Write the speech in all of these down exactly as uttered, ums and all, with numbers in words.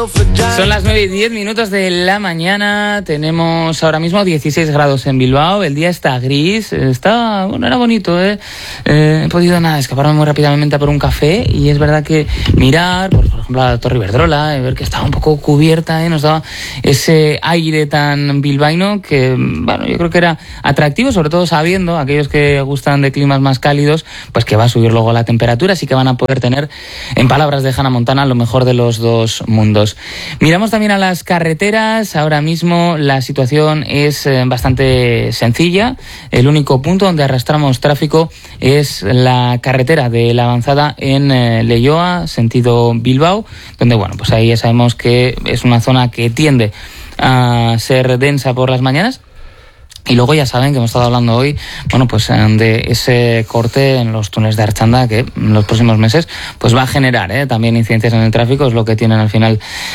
Son las nueve y diez minutos de la mañana. Tenemos ahora mismo dieciséis grados en Bilbao. El día está gris. Está, bueno, era bonito, ¿eh? eh he podido, nada, escaparme muy rápidamente a por un café. Y es verdad que mirar, por, por ejemplo, la Torre Iberdrola, y ver que estaba un poco cubierta, ¿eh? Nos daba ese aire tan bilbaíno que, bueno, yo creo que era atractivo, sobre todo sabiendo, aquellos que gustan de climas más cálidos, pues que va a subir luego la temperatura, así que van a poder tener, en palabras de Hannah Montana, lo mejor de los dos mundos. Miramos también a las carreteras. Ahora mismo la situación es eh, bastante sencilla. El único punto donde arrastramos tráfico es la carretera de la avanzada en eh, Leioa, sentido Bilbao, donde, bueno, pues ahí ya sabemos que es una zona que tiende a ser densa por las mañanas. Y luego ya saben que hemos estado hablando hoy, bueno, pues de ese corte en los túneles de Archanda que en los próximos meses pues va a generar ¿eh? también incidencias en el tráfico. Es lo que tienen al final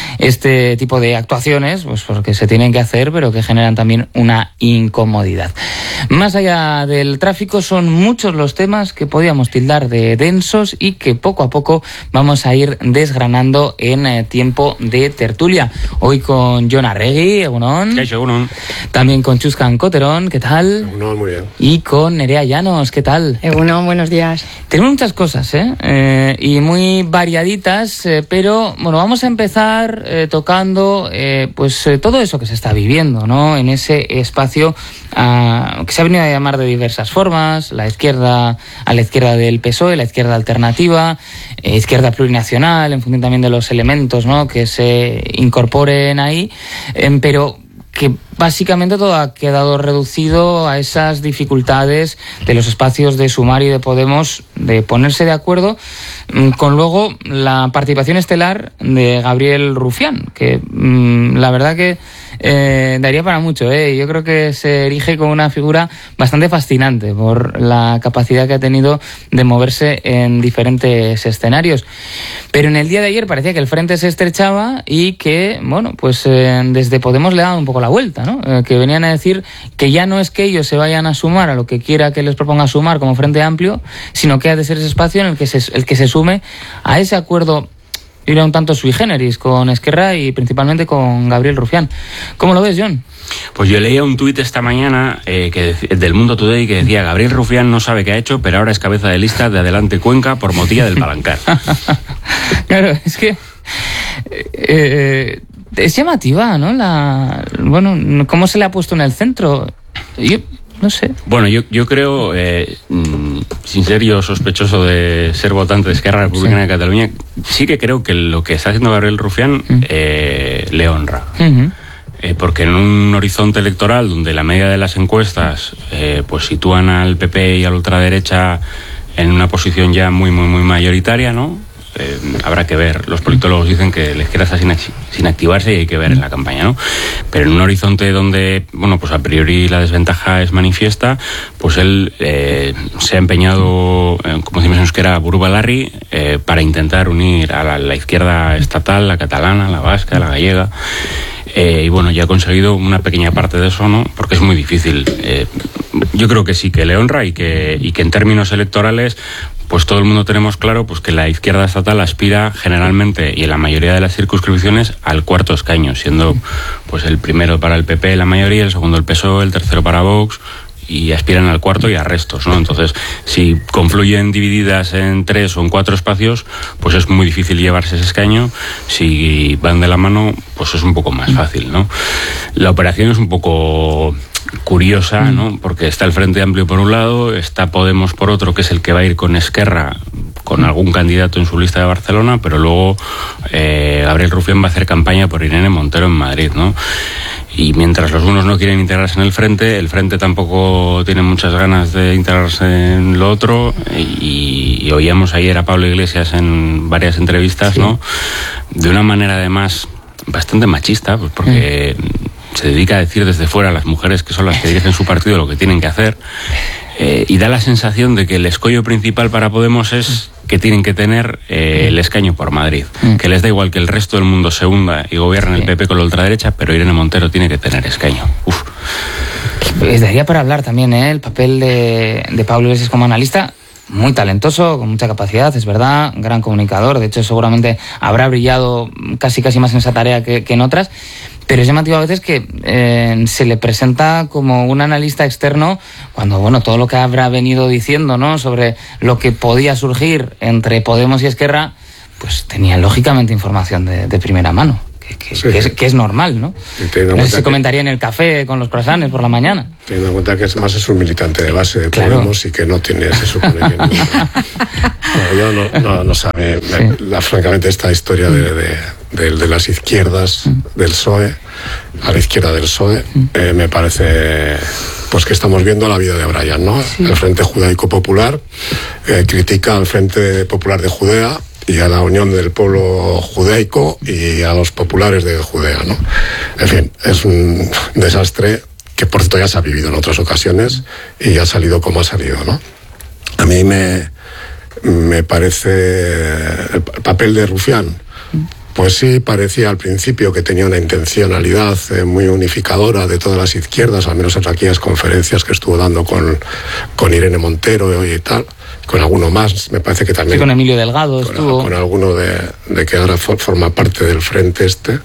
este tipo de actuaciones, pues porque se tienen que hacer, pero que generan también una incomodidad. Más allá del tráfico, son muchos los temas que podíamos tildar de densos y que poco a poco vamos a ir desgranando en eh, tiempo de tertulia. Hoy con Jon Arregui, Egunon. ¿Qué hay, Egunon? También con Chuscan Coterón, ¿qué tal? Egunon, muy bien. Y con Nerea Llanos, ¿qué tal? Egunon, buenos días. Tenemos muchas cosas, ¿eh? eh y muy variaditas, eh, pero bueno, vamos a empezar eh, tocando eh, pues eh, todo eso que se está viviendo, ¿no? En ese espacio uh, que se ha venido a llamar de diversas formas, la izquierda, a la izquierda del P S O E, la izquierda alternativa, eh, izquierda plurinacional, en función también de los elementos, ¿no? que se incorporen ahí, eh, pero que básicamente todo ha quedado reducido a esas dificultades de los espacios de Sumar y de Podemos de ponerse de acuerdo, con luego la participación estelar de Gabriel Rufián, que mmm, la verdad que eh, daría para mucho, ¿eh? Yo creo que se erige como una figura bastante fascinante por la capacidad que ha tenido de moverse en diferentes escenarios. Pero en el día de ayer parecía que el frente se estrechaba y que, bueno, pues eh, desde Podemos le daban un poco la vuelta, ¿no? Eh, que venían a decir que ya no es que ellos se vayan a sumar a lo que quiera que les proponga Sumar como Frente Amplio, sino que ha de ser ese espacio en el que se, el que se sume a ese acuerdo, ir un tanto sui generis con Esquerra y principalmente con Gabriel Rufián. ¿Cómo lo ves, Jon? Pues yo leía un tuit esta mañana eh, que del Mundo Today que decía: Gabriel Rufián no sabe qué ha hecho, pero ahora es cabeza de lista de Adelante Cuenca por Motilla del Palancar. Claro, es que eh, es llamativa, ¿no? La, bueno, cómo se le ha puesto en el centro. Yo no sé. Bueno, yo, yo creo, eh, sin ser yo sospechoso de ser votante de Esquerra Republicana sí. de Cataluña, sí que creo que lo que está haciendo Gabriel Rufián uh-huh. eh, le honra. Uh-huh. Eh, porque en un horizonte electoral donde la media de las encuestas eh, pues sitúan al P P y a la ultraderecha en una posición ya muy, muy, muy mayoritaria, ¿no? Eh, habrá que ver. Los politólogos dicen que la izquierda está sin, sin activarse y hay que ver en la campaña, ¿no? Pero en un horizonte donde, bueno, pues a priori la desventaja es manifiesta, pues él eh, se ha empeñado, eh, como decimos en euskera, burubalarri, eh, para intentar unir a la, la izquierda estatal, la catalana, la vasca, la gallega. Eh, y bueno, ya ha conseguido una pequeña parte de eso, ¿no? Porque es muy difícil. Eh, yo creo que sí, que le honra y que, y que en términos electorales, pues todo el mundo tenemos claro pues que la izquierda estatal aspira generalmente y en la mayoría de las circunscripciones al cuarto escaño, siendo pues el primero para el P P la mayoría, el segundo el P S O E, el tercero para Vox, y aspiran al cuarto y a restos, ¿no? Entonces, si confluyen divididas en tres o en cuatro espacios, pues es muy difícil llevarse ese escaño. Si van de la mano, pues es un poco más fácil, ¿no? La operación es un poco curiosa, ¿no? Porque está el Frente Amplio por un lado, está Podemos por otro, que es el que va a ir con Esquerra, con algún candidato en su lista de Barcelona, pero luego eh, Gabriel Rufián va a hacer campaña por Irene Montero en Madrid, ¿no? Y mientras los unos no quieren integrarse en el Frente, el Frente tampoco tiene muchas ganas de integrarse en lo otro, y, y oíamos ayer a Pablo Iglesias en varias entrevistas, ¿no? De una manera además bastante machista, pues porque mm. se dedica a decir desde fuera a las mujeres que son las que dirigen su partido lo que tienen que hacer, eh, y da la sensación de que el escollo principal para Podemos es que tienen que tener eh, el escaño por Madrid, mm. que les da igual que el resto del mundo se hunda y gobierne sí. el P P con la ultraderecha, pero Irene Montero tiene que tener escaño. Uf. Pues daría para hablar también, ¿eh? El papel de, de Pablo Iglesias como analista. muy talentoso, con mucha capacidad, es verdad, gran comunicador, de hecho seguramente habrá brillado casi casi más en esa tarea que, que en otras, pero es llamativo a veces que eh, se le presenta como un analista externo cuando, bueno, todo lo que habrá venido diciendo, ¿no?, sobre lo que podía surgir entre Podemos y Esquerra, pues tenía lógicamente información de, de primera mano. Que, que, sí. que, es, que es normal, ¿no? No sé si comentaría en el café con los croissants por la mañana. Teniendo en cuenta que es más es un militante de base de claro. Podemos y que no tiene, se supone que no. No, yo no, no, no sabe. Sí. La, francamente, esta historia de, de, de, de las izquierdas del P S O E, a la izquierda del P S O E, eh, me parece pues que estamos viendo la vida de Brian, ¿no? Sí. El Frente Judaico Popular eh, critica al Frente Popular de Judea y a la Unión del Pueblo Judaico y a los populares de Judea, ¿no? En fin, es un desastre que por cierto ya se ha vivido en otras ocasiones y ha salido como ha salido, ¿no? A mí me, me parece el papel de Rufián, pues sí, parecía al principio que tenía una intencionalidad eh, muy unificadora de todas las izquierdas, al menos en aquellas conferencias que estuvo dando con, con Irene Montero y tal, con alguno más, me parece que también... Sí, con Emilio Delgado con, estuvo... Con alguno de, de que ahora for, forma parte del frente este,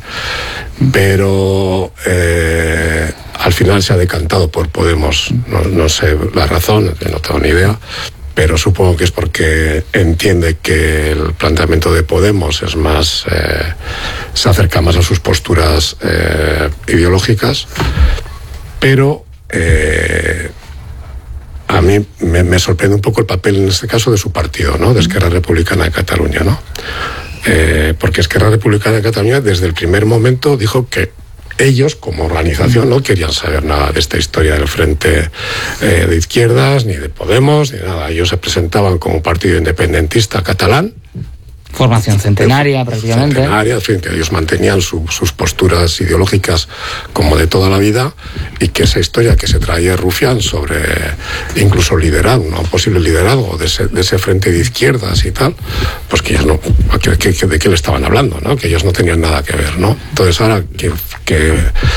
pero eh, al final se ha decantado por Podemos, no, no sé la razón, no tengo ni idea, pero supongo que es porque entiende que el planteamiento de Podemos es más, eh, se acerca más a sus posturas eh, ideológicas, pero eh, a mí me, me sorprende un poco el papel en este caso de su partido, ¿no?, de Esquerra Republicana de Cataluña, ¿no? Eh, porque Esquerra Republicana de Cataluña desde el primer momento dijo que ellos, como organización, no querían saber nada de esta historia del Frente eh, de Izquierdas, ni de Podemos, ni nada. Ellos se presentaban como partido independentista catalán. Formación centenaria, prácticamente. Centenaria, en fin, que ellos mantenían su, sus posturas ideológicas como de toda la vida, y que esa historia que se traía Rufián sobre incluso liderazgo, ¿no?, posible liderazgo de ese, de ese Frente de Izquierdas y tal, pues que ellos no, que, que, de qué le estaban hablando, ¿no?, que ellos no tenían nada que ver, ¿no? Entonces ahora que, que,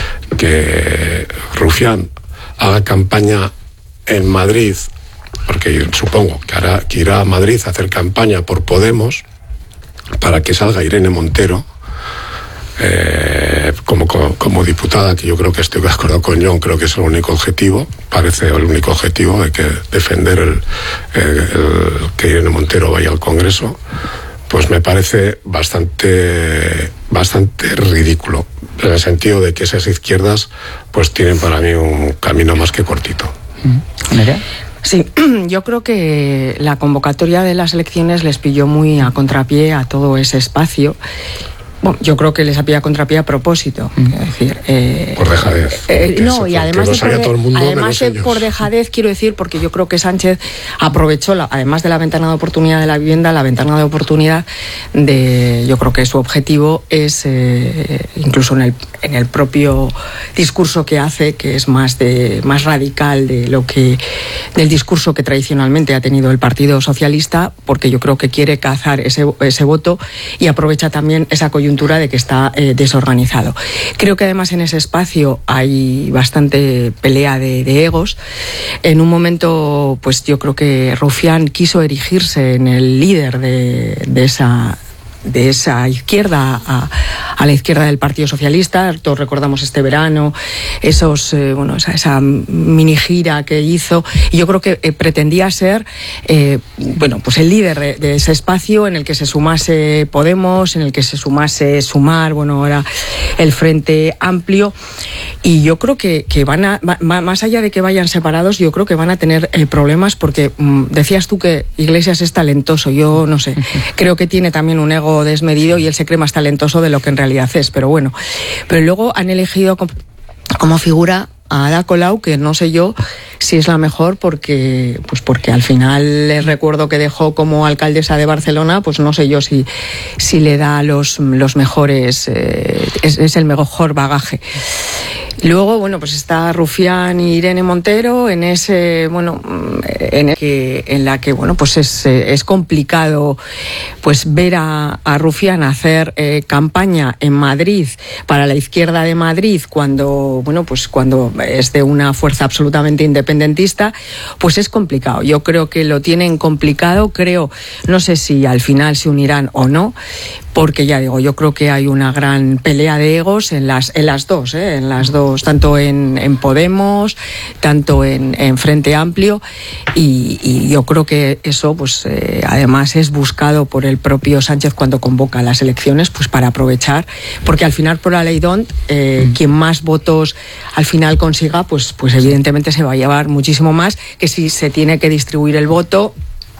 que Rufián haga campaña en Madrid, porque supongo que, hará, que irá a Madrid a hacer campaña por Podemos, para que salga Irene Montero eh, como, como, como diputada, que yo creo que estoy de acuerdo con John, creo que es el único objetivo, parece el único objetivo de que defender el, el, el que Irene Montero vaya al Congreso, pues me parece bastante bastante ridículo, en el sentido de que esas izquierdas pues tienen para mí un camino más que cortito. ¿Nerea? Sí, yo creo que la convocatoria de las elecciones les pilló muy a contrapié a todo ese espacio. Bueno, yo creo que les ha pillado a contrapié a propósito. Mm. Es decir, eh, por dejadez. Eh, no, y además, de por, de, todo el mundo, además de por dejadez, quiero decir, porque yo creo que Sánchez aprovechó, la, además de la ventana de oportunidad de la vivienda, la ventana de oportunidad de, yo creo que su objetivo es, eh, incluso en el, en el propio discurso que hace, que es más, de, más radical de lo que, del discurso que tradicionalmente ha tenido el Partido Socialista, porque yo creo que quiere cazar ese, ese voto, y aprovecha también esa coyuntura de que está eh, desorganizado. Creo que además en ese espacio hay bastante pelea de, de egos. En un momento, pues yo creo que Rufián quiso erigirse en el líder de, de esa de esa izquierda a, a la izquierda del Partido Socialista. Todos recordamos este verano esos eh, bueno esa, esa mini gira que hizo, y yo creo que eh, pretendía ser eh, bueno pues el líder de, de ese espacio en el que se sumase Podemos, en el que se sumase Sumar, bueno, ahora el Frente Amplio, y yo creo que, que van a va, más allá de que vayan separados, yo creo que van a tener eh, problemas, porque mm, decías tú que Iglesias es talentoso, yo no sé, creo que tiene también un ego desmedido y él se cree más talentoso de lo que en realidad es, pero bueno, pero luego han elegido como, como figura a Ada Colau, que no sé yo si es la mejor, porque pues porque al final les recuerdo que dejó como alcaldesa de Barcelona, pues no sé yo si, si le da los, los mejores, eh, es, es el mejor bagaje. Luego, bueno, pues está Rufián y Irene Montero en ese, bueno, en, el que, en la que, bueno, pues es, es complicado pues ver a, a Rufián hacer eh, campaña en Madrid para la izquierda de Madrid cuando, bueno, pues cuando es de una fuerza absolutamente independentista, pues es complicado. Yo creo que lo tienen complicado, creo, no sé si al final se unirán o no, porque ya digo, yo creo que hay una gran pelea de egos en las en las dos, ¿eh? en las dos, tanto en, en Podemos, tanto en, en Frente Amplio, y, y yo creo que eso, pues eh, además es buscado por el propio Sánchez cuando convoca las elecciones, pues para aprovechar, porque al final por la ley D'Hondt, eh, mm. quien más votos al final consiga, pues, pues evidentemente se va a llevar muchísimo más que si se tiene que distribuir el voto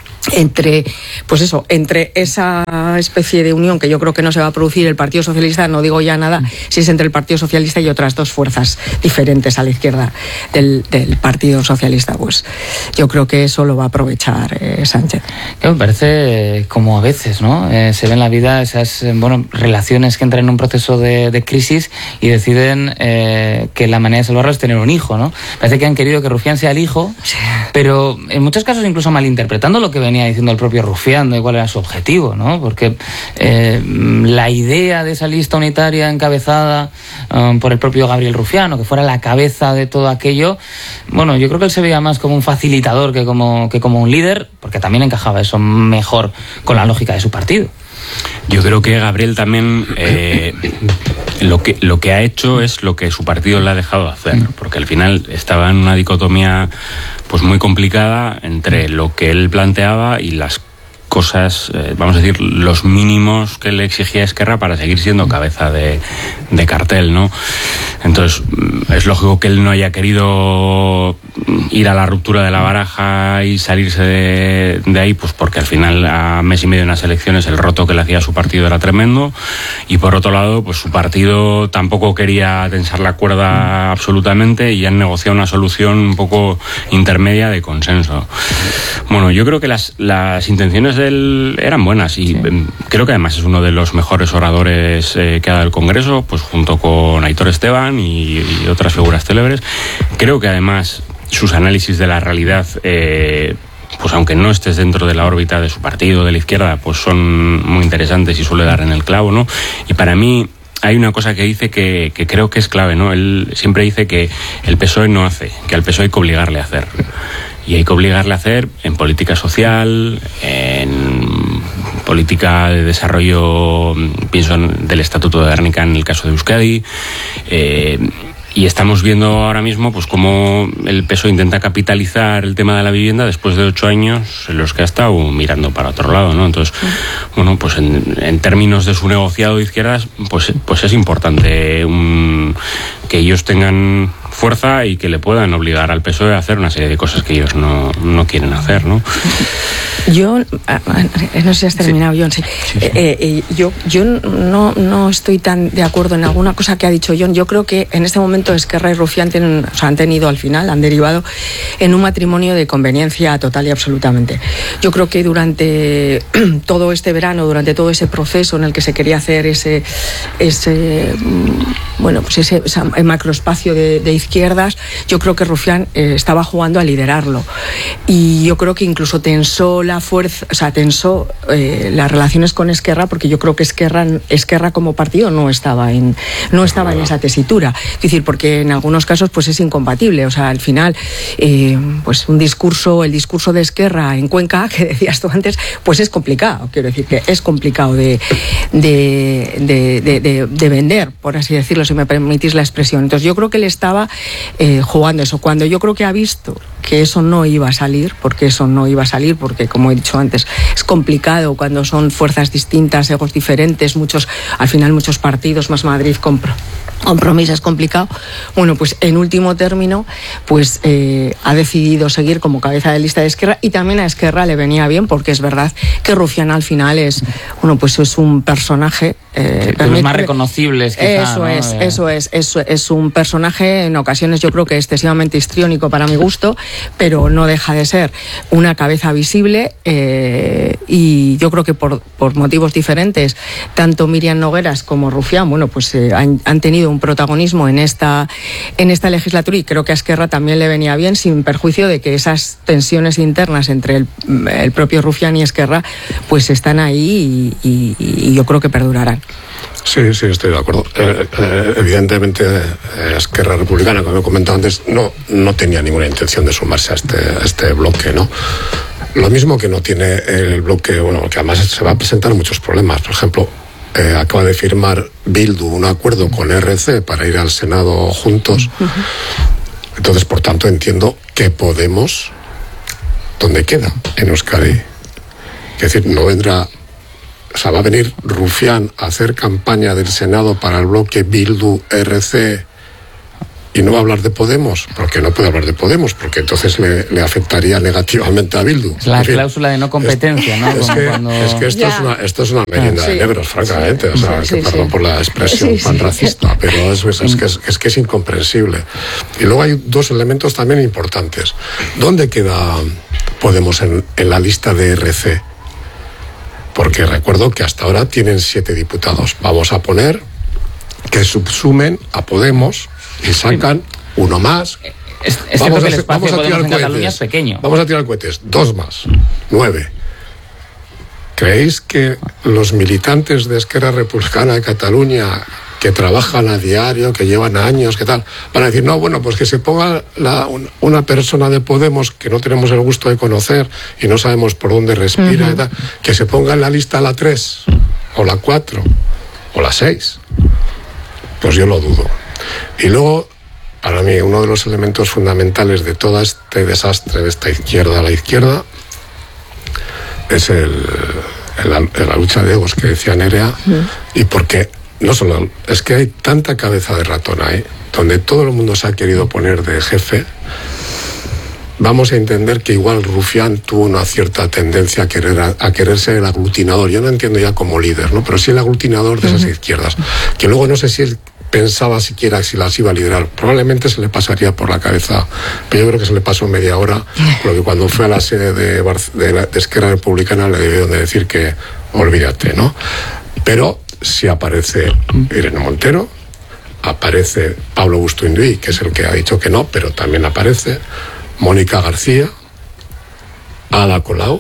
entre, pues eso, entre esa especie de unión que yo creo que no se va a producir el Partido Socialista, no digo ya nada, si es entre el Partido Socialista y otras dos fuerzas diferentes a la izquierda del, del Partido Socialista, pues yo creo que eso lo va a aprovechar eh, Sánchez. Que me parece como a veces, ¿no? Eh, se ven en la vida esas, bueno, relaciones que entran en un proceso de, de crisis y deciden eh, que la manera de salvarlo es tener un hijo, ¿no? Parece que han querido que Rufián sea el hijo, sí. pero en muchos casos incluso malinterpretando lo que venía diciendo el propio Rufián de cuál era su objetivo, ¿no? Porque eh, la idea de esa lista unitaria encabezada um, por el propio Gabriel Rufián, o que fuera la cabeza de todo aquello, bueno, yo creo que él se veía más como un facilitador que como, que como un líder, porque también encajaba eso mejor con la lógica de su partido. Yo creo que Gabriel también eh, lo que lo que ha hecho es lo que su partido le ha dejado hacer, porque al final estaba en una dicotomía pues muy complicada entre lo que él planteaba y las cosas, eh, vamos a decir, los mínimos que le exigía Esquerra para seguir siendo cabeza de, de cartel, ¿no? Entonces, es lógico que él no haya querido ir a la ruptura de la baraja y salirse de, de ahí, pues porque al final, a mes y medio en las elecciones, el roto que le hacía a su partido era tremendo, y por otro lado, pues su partido tampoco quería tensar la cuerda absolutamente y han negociado una solución un poco intermedia de consenso. Bueno, yo creo que las, las intenciones de él eran buenas y sí. creo que además es uno de los mejores oradores eh, que ha dado el Congreso, pues junto con Aitor Esteban y, y otras figuras célebres. Creo que además sus análisis de la realidad, eh, pues aunque no estés dentro de la órbita de su partido, de la izquierda, pues son muy interesantes y suele dar en el clavo, ¿no? Y para mí hay una cosa que dice que, que creo que es clave, ¿no? Él siempre dice que el P S O E no hace, que al P S O E hay que obligarle a hacer. Y hay que obligarle a hacer en política social, en política de desarrollo, pienso en, del Estatuto de Gernika en el caso de Euskadi, eh, y estamos viendo ahora mismo pues cómo el P S O E intenta capitalizar el tema de la vivienda después de ocho años en los que ha estado mirando para otro lado, ¿no? Entonces, bueno, pues en, en términos de su negociado de izquierdas, pues, pues es importante un, que ellos tengan fuerza y que le puedan obligar al P S O E a hacer una serie de cosas que ellos no, no quieren hacer, ¿no? Yo, no sé si has terminado, sí. John, sí. Sí, sí. Eh, eh, yo, yo no, no estoy tan de acuerdo en alguna cosa que ha dicho John. Yo creo que en este momento Esquerra y Rufián tienen, o sea, han tenido al final, han derivado en un matrimonio de conveniencia total y absolutamente. Yo creo que durante todo este verano, durante todo ese proceso en el que se quería hacer ese, ese bueno, pues ese, ese macroespacio de, de izquierdas, yo creo que Rufián eh, estaba jugando a liderarlo. Y yo creo que incluso tensó la fuerza, o sea, tensó eh, las relaciones con Esquerra, porque yo creo que Esquerra, Esquerra como partido no estaba en, no estaba en esa tesitura. Es decir, porque en algunos casos pues es incompatible. O sea, al final, eh, pues un discurso, el discurso de Esquerra en Cuenca, que decías tú antes, pues es complicado. Quiero decir que es complicado de, de, de, de, de, de vender, por así decirlo, si me permitís la expresión. Entonces yo creo que él estaba eh, jugando eso. Cuando yo creo que ha visto que eso no iba a salir, porque eso no iba a salir, porque como he dicho antes, es complicado cuando son fuerzas distintas, egos diferentes, muchos, al final muchos partidos, más Madrid compro. Compromiso es complicado. Bueno, pues en último término, pues eh, ha decidido seguir como cabeza de lista de Esquerra, y también a Esquerra le venía bien, porque es verdad que Rufián al final es, bueno, pues es un personaje Eh, sí, los más reconocibles, quizá, Eso ¿no? es, eh... eso es, eso es un personaje en ocasiones yo creo que excesivamente histriónico para mi gusto, pero no deja de ser una cabeza visible eh, y yo creo que por, por motivos diferentes, tanto Míriam Nogueras como Rufián, bueno, pues eh, han, han tenido un protagonismo en esta, en esta legislatura y creo que a Esquerra también le venía bien, sin perjuicio de que esas tensiones internas entre el, el propio Rufián y Esquerra pues están ahí y, y, y yo creo que perdurarán. Sí, sí, estoy de acuerdo. Eh, eh, evidentemente, eh, Esquerra Republicana, como he comentado antes, no, no tenía ninguna intención de sumarse a este, a este bloque, ¿no? Lo mismo que no tiene el bloque, bueno, que además se va a presentar muchos problemas. Por ejemplo, eh, acaba de firmar Bildu un acuerdo con R C para ir al Senado juntos. Uh-huh. Entonces, por tanto, entiendo que Podemos, ¿dónde queda? En Euskadi. Es decir, no vendrá... O sea, va a venir Rufián a hacer campaña del Senado para el bloque Bildu-R C y no va a hablar de Podemos, porque no puede hablar de Podemos, porque entonces le, le afectaría negativamente a Bildu. Es la en fin, cláusula de no competencia, es, ¿no? Es que, cuando... es que esto, ya. es una, esto es una merienda ah, sí. de negros, francamente. O sea, sí, que, sí, perdón sí. por la expresión sí, tan sí. racista, pero es, es, es, que es, es que es incomprensible. Y luego hay dos elementos también importantes. ¿Dónde queda Podemos en, en la lista de R C? Porque recuerdo que hasta ahora tienen siete diputados. Vamos a poner que subsumen a Podemos y sacan uno más. Es, es vamos, que a, el vamos a tirar en Cataluña cohetes. Es pequeño. Vamos a tirar cohetes. Dos más. Nueve. ¿Creéis que los militantes de Esquerra Republicana de Cataluña, que trabajan a diario, que llevan años, que tal, van a decir, no, bueno, pues que se ponga la, una persona de Podemos que no tenemos el gusto de conocer y no sabemos por dónde respira, uh-huh. y tal, que se ponga en la lista la tres, o la cuatro, o la seis? Pues yo lo dudo. Y luego, para mí, uno de los elementos fundamentales de todo este desastre de esta izquierda a la izquierda es el, el, la lucha de egos que decía Nerea, uh-huh. y porque no solo, es que hay tanta cabeza de ratón ahí, donde todo el mundo se ha querido poner de jefe. Vamos a entender que igual Rufián tuvo una cierta tendencia a querer, a, a querer ser el aglutinador. Yo no entiendo ya como líder, ¿no? Pero sí el aglutinador de esas uh-huh. izquierdas. Que luego no sé si él pensaba siquiera si las iba a liderar. Probablemente se le pasaría por la cabeza, pero yo creo que se le pasó media hora, porque cuando fue a la sede de, Bar- de, la, de Esquerra Republicana le debieron de decir que olvídate, ¿no? Pero si aparece Irene Montero, aparece Pablo Bustuindui, que es el que ha dicho que no, pero también aparece Mónica García, Ada Colau.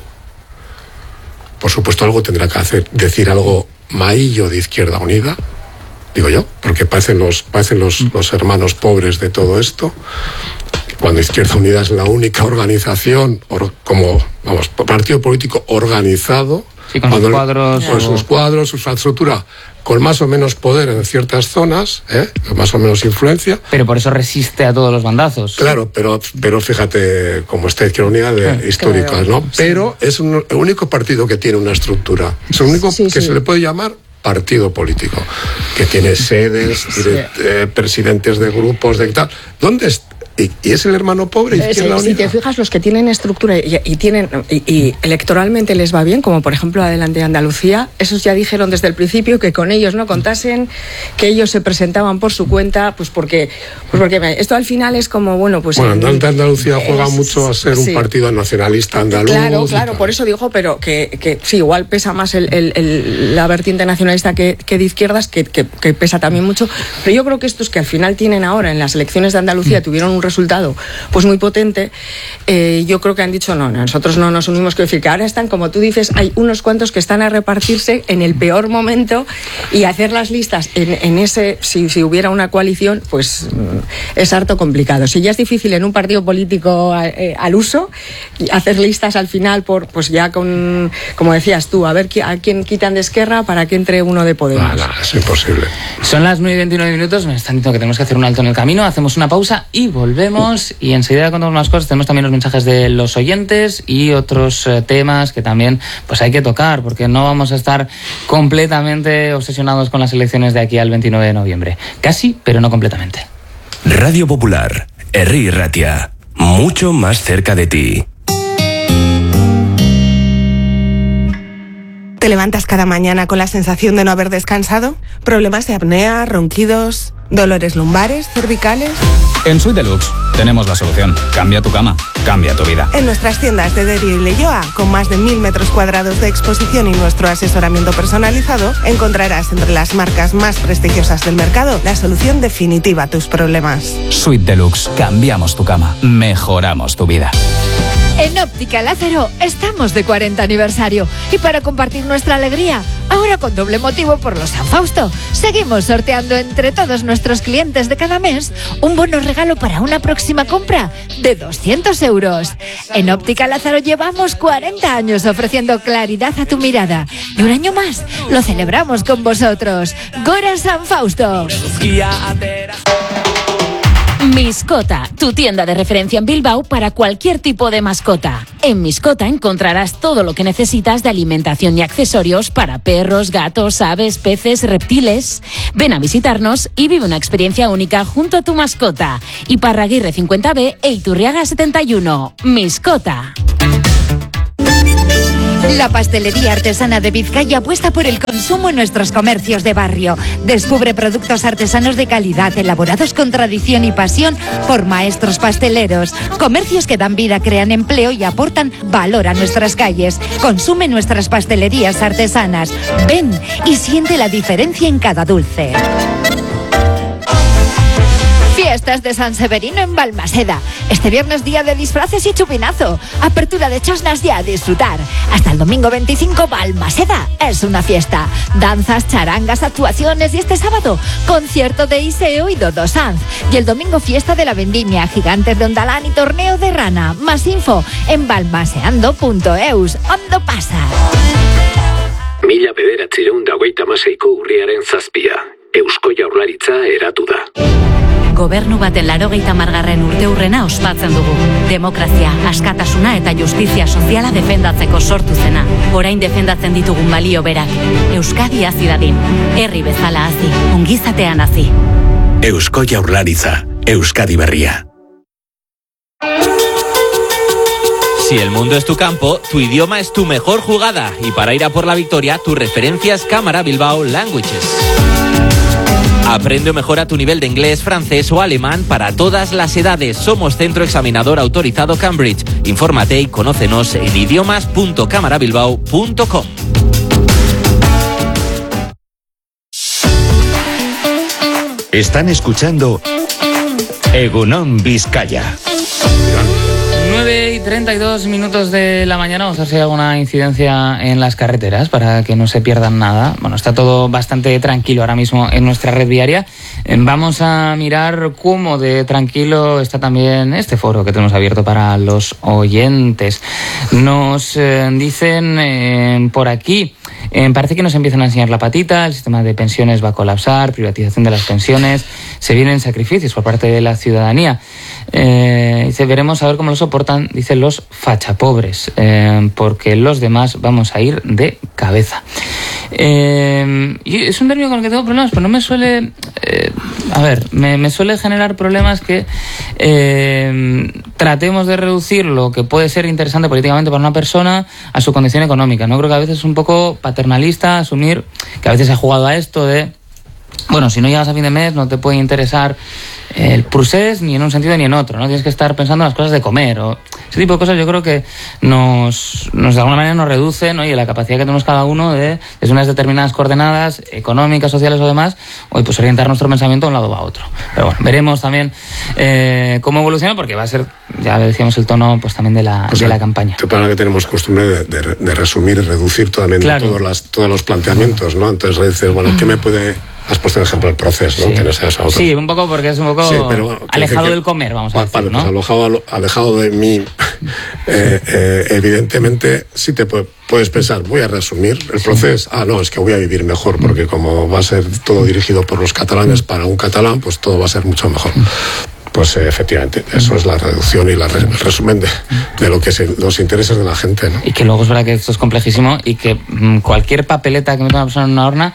Por supuesto, algo tendrá que hacer, decir algo Maillo de Izquierda Unida, digo yo, porque parecen los, parecen los, los hermanos pobres de todo esto, cuando Izquierda Unida es la única organización, or, como, vamos, partido político organizado. Sí, con sus cuadros. Con o... sus cuadros, su infraestructura, con más o menos poder en ciertas zonas, ¿eh? Con más o menos influencia. Pero por eso resiste a todos los bandazos. Claro, pero, pero fíjate cómo está Izquierda Unida de eh, histórica, claro, ¿no? Sí. Pero es un, el único partido que tiene una estructura. Es el único sí, que sí. se le puede llamar partido político, que tiene sedes, sí. tiene eh, presidentes de grupos, de tal. ¿Dónde está? Y, y es el hermano pobre Izquierda Unida. Si te fijas, los que tienen estructura y, y tienen y, y electoralmente les va bien, como por ejemplo Adelante Andalucía, esos ya dijeron desde el principio que con ellos no contasen, que ellos se presentaban por su cuenta, pues porque pues porque esto al final es como, bueno, pues... Bueno, Adelante Andalucía juega es, mucho a ser sí. un partido nacionalista andaluz. Claro, claro, por eso digo, pero que, que sí, igual pesa más el, el, el, la vertiente nacionalista que, que de izquierdas, que, que, que pesa también mucho, pero yo creo que estos que al final tienen ahora en las elecciones de Andalucía, tuvieron un resultado pues muy potente, eh, yo creo que han dicho no, nosotros no nos unimos, que decir que ahora están, como tú dices, hay unos cuantos que están a repartirse en el peor momento y hacer las listas en, en ese, si, si hubiera una coalición, pues es harto complicado. Si ya es difícil en un partido político eh, al uso, hacer listas al final por, pues ya con, como decías tú, a ver a quién quitan de Esquerra para que entre uno de Podemos. Ah, no, es imposible. Son las nueve y veintinueve minutos, me están diciendo que tenemos que hacer un alto en el camino, hacemos una pausa y volvemos. Y enseguida contamos más cosas. Tenemos también los mensajes de los oyentes y otros eh, temas que también pues hay que tocar, porque no vamos a estar completamente obsesionados con las elecciones de aquí al veintinueve de noviembre. Casi, pero no completamente. Radio Popular, Herri Ratia, mucho más cerca de ti. ¿Te levantas cada mañana con la sensación de no haber descansado? ¿Problemas de apnea, ronquidos, dolores lumbares, cervicales? En Suite Deluxe tenemos la solución. Cambia tu cama, cambia tu vida. En nuestras tiendas de Derio y Leioa, con más de mil metros cuadrados de exposición y nuestro asesoramiento personalizado, encontrarás entre las marcas más prestigiosas del mercado la solución definitiva a tus problemas. Suite Deluxe. Cambiamos tu cama, mejoramos tu vida. En Óptica Lázaro estamos de cuarenta aniversario y para compartir nuestra alegría, ahora con doble motivo por los San Fausto, seguimos sorteando entre todos nuestros clientes de cada mes un bono regalo para una próxima compra de doscientos euros. En Óptica Lázaro llevamos cuarenta años ofreciendo claridad a tu mirada y un año más lo celebramos con vosotros. Gora San Fausto. Miscota, tu tienda de referencia en Bilbao para cualquier tipo de mascota. En Miscota encontrarás todo lo que necesitas de alimentación y accesorios para perros, gatos, aves, peces, reptiles. Ven a visitarnos y vive una experiencia única junto a tu mascota. Iparraguirre cincuenta B e Iturriaga setenta y uno. Miscota. La pastelería artesana de Vizcaya apuesta por el consumo en nuestros comercios de barrio. Descubre productos artesanos de calidad, elaborados con tradición y pasión por maestros pasteleros. Comercios que dan vida, crean empleo y aportan valor a nuestras calles. Consume nuestras pastelerías artesanas. Ven y siente la diferencia en cada dulce. Fiestas de San Severino en Balmaseda. Este viernes día de disfraces y chupinazo. Apertura de chosnas y a disfrutar. Hasta el domingo veinticinco, Balmaseda es una fiesta. Danzas, charangas, actuaciones y este sábado concierto de Iseo y Dodo Sanz. Y el domingo fiesta de la vendimia, gigantes de Ondalán y torneo de rana. Más info en balmaseando punto eus. Ondo pasa. Mila bederatziehun eta hogeita hamaseiko urriaren zazpia. Eusko Jaurlaritza eratu da. Gobernu baten laurogeita hamargarren urteurrena ospatzen dugu. Demokrazia, askatasuna eta justizia soziala defendatzeko sortu zena. Orain defendatzen ditugun balio berak. Euskadi hazi dadin. Herri bezala hazi. Ongizatean hazi. Eusko Jaurlaritza. Euskadi berria. Si el mundo es tu campo, tu idioma es tu mejor jugada. Y para ir a por la victoria, tu referencia es Cámara Bilbao Languages. Aprende o mejora tu nivel de inglés, francés o alemán para todas las edades. Somos centro examinador autorizado Cambridge. Infórmate y conócenos en idiomas punto camarabilbao punto com. Están escuchando Egunon Vizcaya. nueve y treinta y dos minutos de la mañana. Vamos a ver si hay alguna incidencia en las carreteras para que no se pierdan nada. Bueno, está todo bastante tranquilo ahora mismo en nuestra red viaria. Vamos a mirar cómo de tranquilo está también este foro que tenemos abierto para los oyentes. Nos eh, dicen eh, por aquí, eh, parece que nos empiezan a enseñar la patita, el sistema de pensiones va a colapsar, privatización de las pensiones, se vienen sacrificios por parte de la ciudadanía. Eh, dice, veremos a ver cómo lo soportan, dicen los fachapobres, eh, porque los demás vamos a ir de cabeza. Eh, y es un término con el que tengo problemas, pero no me suele, eh, a ver, me, me suele generar problemas que eh, tratemos de reducir lo que puede ser interesante políticamente para una persona a su condición económica, ¿no? Creo que a veces es un poco paternalista asumir que a veces se ha jugado a esto de, bueno, si no llegas a fin de mes no te puede interesar el procés ni en un sentido ni en otro, ¿no? Tienes que estar pensando en las cosas de comer o ese tipo de cosas. Yo creo que nos, nos de alguna manera nos reducen, ¿no? Y la capacidad que tenemos cada uno de, desde unas determinadas coordenadas económicas, sociales o demás, hoy pues orientar nuestro pensamiento de un lado o a otro. Pero bueno, veremos también eh, cómo evoluciona, porque va a ser, ya decíamos, el tono pues también de la, o sea, de la campaña. Para que tenemos costumbre de, de, de resumir y reducir también claro. todos, las, todos los planteamientos, ¿no? Entonces dices, bueno, ¿qué me puede...? Has puesto el ejemplo del proceso, ¿no? Sí. Que no sea esa otra. Sí, un poco porque es un poco sí, pero, bueno, alejado que, que, del comer, vamos a decir, vale, ¿no? Pues alejado, alejado de mí, eh, eh, evidentemente, sí te puede, puedes pensar, voy a resumir el sí. proceso. Ah, no, es que voy a vivir mejor, porque como va a ser todo dirigido por los catalanes para un catalán, pues todo va a ser mucho mejor. Pues eh, efectivamente, eso es la reducción y la re, el resumen de, de lo que es el, los intereses de la gente, ¿no? Y que luego es verdad que esto es complejísimo y que mmm, cualquier papeleta que meta una persona en una urna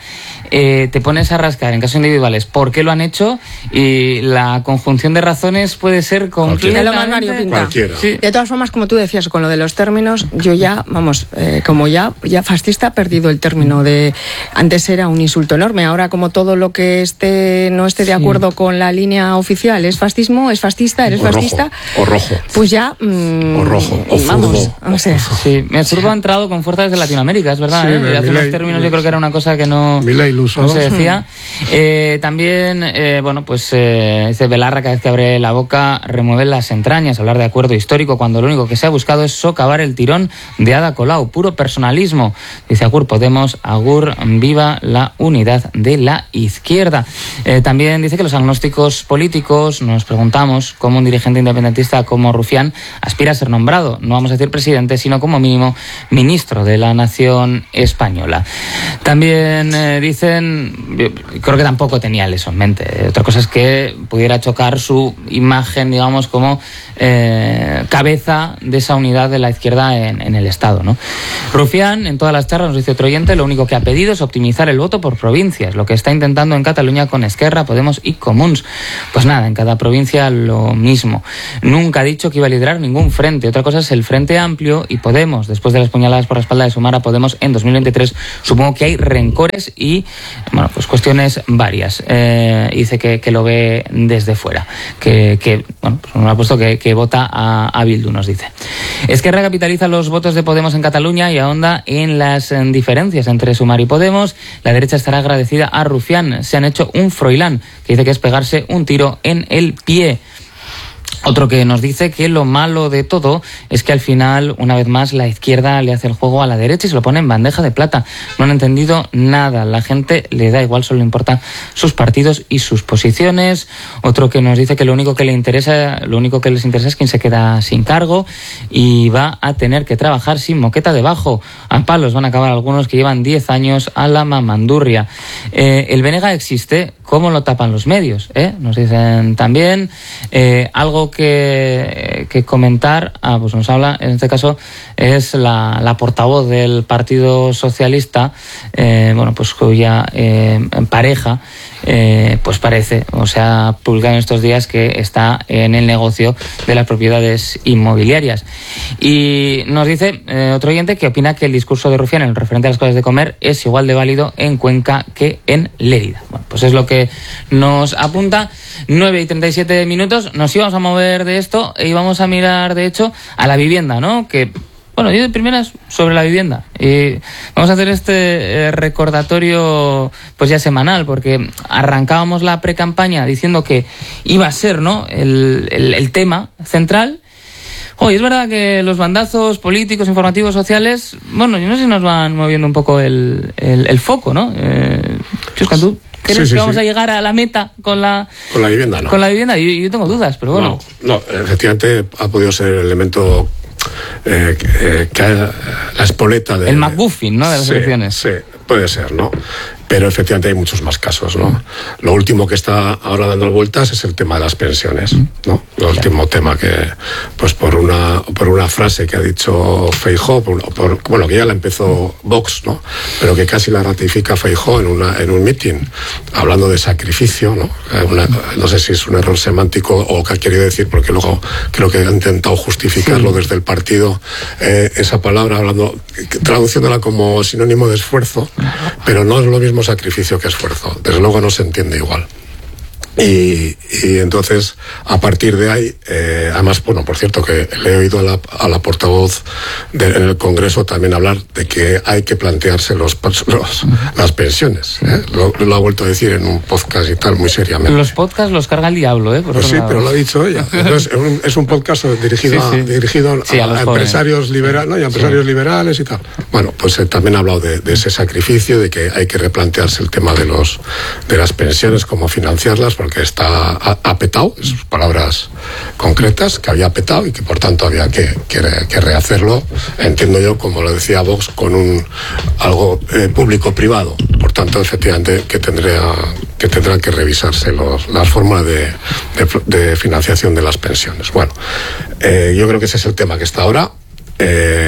eh, te pones a rascar en casos individuales por qué lo han hecho y la conjunción de razones puede ser completamente... Cualquiera. Sí. De todas formas, como tú decías, con lo de los términos, yo ya, vamos, eh, como ya, ya fascista ha perdido el término de... Antes era un insulto enorme, ahora como todo lo que esté no esté de acuerdo sí. con la línea oficial es fascismo, es fascista, eres o fascista... Rojo, o rojo. Pues ya... Mmm, o rojo, o vamos, furbo. O sea. Sí, me zurdo ha entrado con fuerza desde Latinoamérica, es verdad, sí, ¿eh? Hace unos términos yo creo que era una cosa que no, no se decía. Eh, también, eh, bueno, pues eh, dice Belarra, cada vez que abre la boca remueve las entrañas, hablar de acuerdo histórico cuando lo único que se ha buscado es socavar el tirón de Ada Colau, puro personalismo. Dice Agur Podemos, Agur viva la unidad de la izquierda. Eh, también dice que los agnósticos políticos nos preguntamos cómo un dirigente independentista como Rufián aspira a ser nombrado, no vamos a decir presidente, sino como mínimo ministro de la nación española. También eh, dicen, creo que tampoco tenía eso en mente, otra cosa es que pudiera chocar su imagen, digamos, como eh, cabeza de esa unidad de la izquierda en, en el Estado, ¿no? Rufián, en todas las charlas, nos dice otro oyente, lo único que ha pedido es optimizar el voto por provincias, lo que está intentando en Cataluña con Esquerra, Podemos y Comuns. Pues nada, en cada provincia lo mismo. Nunca ha dicho que iba a liderar ningún frente. Otra cosa es el Frente Amplio y Podemos. Después de las puñaladas por la espalda de Sumar a Podemos en dos mil veintitrés, supongo que hay rencores y, bueno, pues cuestiones varias. Eh, dice que, que lo ve desde fuera. Que, que bueno, pues me ha puesto que, que vota a, a Bildu, nos dice. Esquerra capitaliza los votos de Podemos en Cataluña y ahonda en las en diferencias entre Sumar y Podemos. La derecha estará agradecida a Rufián. Se han hecho un froilán, que dice que es pegarse un tiro en el pie. Otro que nos dice que lo malo de todo es que al final, una vez más, la izquierda le hace el juego a la derecha y se lo pone en bandeja de plata. No han entendido nada. La gente le da igual, solo le importan sus partidos y sus posiciones. Otro que nos dice que lo único que le interesa, lo único que les interesa es quién se queda sin cargo y va a tener que trabajar sin moqueta debajo. A palos van a acabar algunos que llevan diez años a la mamandurria. Eh, el Benega existe. ¿Cómo lo tapan los medios? ¿Eh? Nos dicen también eh, algo que, que comentar. Ah, pues nos habla, en este caso, es la, la portavoz del Partido Socialista, eh, bueno, pues cuya eh, pareja, eh, pues parece, o sea, publicado en estos días que está en el negocio de las propiedades inmobiliarias. Y nos dice eh, otro oyente que opina que el discurso de Rufián en referente a las cosas de comer es igual de válido en Cuenca que en Lérida. Bueno, pues es lo que nos apunta. Nueve y treinta y siete minutos, nos íbamos a mover de esto e íbamos a mirar, de hecho, a la vivienda, ¿no? Que, bueno, yo de primeras sobre la vivienda. Y vamos a hacer este eh, recordatorio, pues ya semanal, porque arrancábamos la precampaña diciendo que iba a ser, ¿no?, el, el, el tema central. Oye, es verdad que los bandazos políticos, informativos, sociales, bueno, yo no sé si nos van moviendo un poco el, el, el foco, ¿no? Eh, Chuscan, ¿tú crees sí, sí, que vamos sí. a llegar a la meta con la, con la vivienda? No. Con la vivienda, yo, yo tengo dudas, pero bueno. No, no, efectivamente ha podido ser el elemento eh, que, que la espoleta de... El McGuffin, ¿no?, de las sí, elecciones. Sí, puede ser, ¿no? Pero efectivamente hay muchos más casos, ¿no? Lo último que está ahora dando vueltas es el tema de las pensiones, ¿no? Lo último tema que, pues por una por una frase que ha dicho Feijóo, por, por, bueno, que ya la empezó Vox, ¿no? Pero que casi la ratifica Feijóo en una en un mitin, hablando de sacrificio, ¿no? Una, no sé si es un error semántico o qué ha querido decir, porque luego creo que ha intentado justificarlo sí. desde el partido, eh, esa palabra, hablando, traduciéndola como sinónimo de esfuerzo, pero no es lo mismo sacrificio que esfuerzo, desde luego no se entiende igual. Y, y entonces, a partir de ahí, eh, además, bueno, por cierto, que le he oído a la, a la portavoz de, en el Congreso también hablar de que hay que plantearse los, los, las pensiones. ¿eh? Lo, lo ha vuelto a decir en un podcast y tal, muy seriamente. Los podcasts los carga el diablo, ¿eh? Por pues sí, lado. Pero lo ha dicho ella. Entonces, es, un, es un podcast dirigido, sí, sí. a, dirigido sí, a, a, a empresarios liberales, ¿no? Y a empresarios sí. liberales y tal. Bueno, pues eh, también ha hablado de, de ese sacrificio, de que hay que replantearse el tema de los de las pensiones, cómo financiarlas, porque que está apetado, sus palabras concretas, que había apetado y que por tanto había que, que, que rehacerlo, entiendo yo, como lo decía Vox, con un algo eh, público-privado. Por tanto, efectivamente, que tendría que tendrán que revisarse los, las formas de, de, de financiación de las pensiones. Bueno, eh, yo creo que ese es el tema que está ahora. Eh,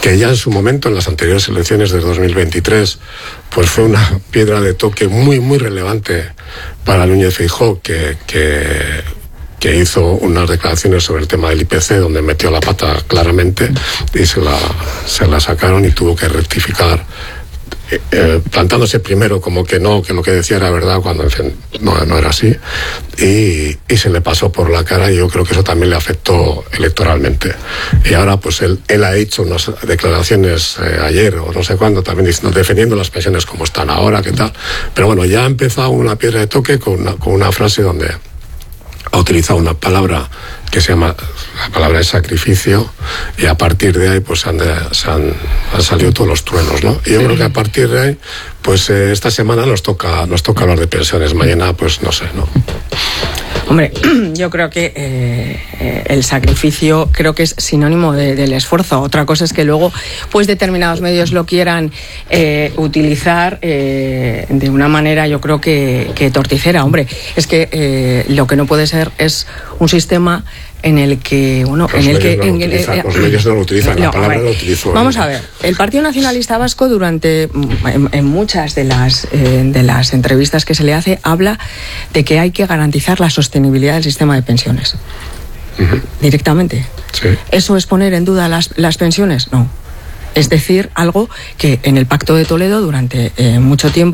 que ya en su momento, en las anteriores elecciones de dos mil veintitrés, pues fue una piedra de toque muy, muy relevante para Núñez Feijóo, que, que, que hizo unas declaraciones sobre el tema del I P C, donde metió la pata claramente y se la, se la sacaron y tuvo que rectificar, Eh, plantándose primero como que no, que lo que decía era verdad, cuando en fin, no, no era así, y, y se le pasó por la cara, y yo creo que eso también le afectó electoralmente. Y ahora pues él, él ha hecho unas declaraciones eh, ayer o no sé cuándo, también diciendo, defendiendo las pensiones como están ahora, qué tal, pero bueno, ya ha empezado una piedra de toque con una, con una frase donde ha utilizado una palabra que se llama, la palabra de sacrificio, y a partir de ahí pues han, se han, han salido todos los truenos, ¿no? Y yo creo que a partir de ahí, pues eh, esta semana nos toca, nos toca hablar de pensiones, mañana pues no sé, ¿no? Hombre, yo creo que eh, el sacrificio creo que es sinónimo de, del esfuerzo. Otra cosa es que luego pues determinados medios lo quieran eh, utilizar eh, de una manera, yo creo que, que torticera. Hombre, es que eh, lo que no puede ser es un sistema en el que, bueno, los en el que... No en, utilizan, en, los medios no lo utilizan, no, la palabra ver, lo utilizó. Vamos a ver, el Partido Nacionalista Vasco durante, en, en muchas de las, eh, de las entrevistas que se le hace, habla de que hay que garantizar la sostenibilidad del sistema de pensiones. Uh-huh. Directamente. Sí. ¿Eso es poner en duda las, las pensiones? No. Es decir, algo que en el Pacto de Toledo durante eh, mucho tiempo